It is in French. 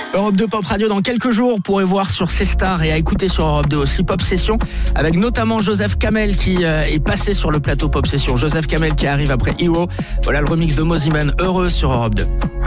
Europe 2 Pop Radio dans quelques jours, vous pourrez voir sur C Stars et à écouter sur Europe 2 aussi Pop Session avec notamment Joseph Kamel qui est passé sur le plateau Pop Session. Joseph Kamel qui arrive après Hero. Voilà le remix de Mosiman, Heureux sur Europe 2.